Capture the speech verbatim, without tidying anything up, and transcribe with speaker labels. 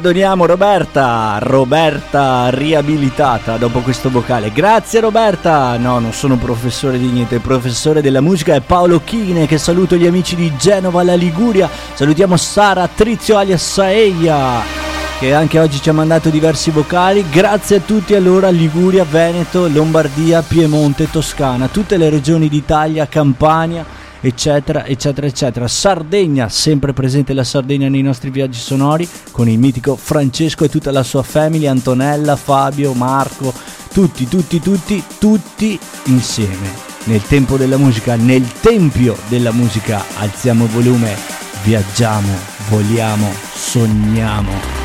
Speaker 1: Perdoniamo Roberta, Roberta riabilitata dopo questo vocale. Grazie Roberta. No, non sono professore di niente, il professore della musica è Paolo Chine, che saluto gli amici di Genova, la Liguria. Salutiamo Sara Trizio alias Saeia, che anche oggi ci ha mandato diversi vocali. Grazie a tutti allora, Liguria, Veneto, Lombardia, Piemonte, Toscana, tutte le regioni d'Italia, Campania, eccetera eccetera eccetera. Sardegna, sempre presente la Sardegna nei nostri viaggi sonori con il mitico Francesco e tutta la sua family, Antonella, Fabio, Marco, tutti tutti tutti tutti insieme nel tempo della musica, nel tempio della musica. Alziamo il volume, viaggiamo, voliamo, sogniamo.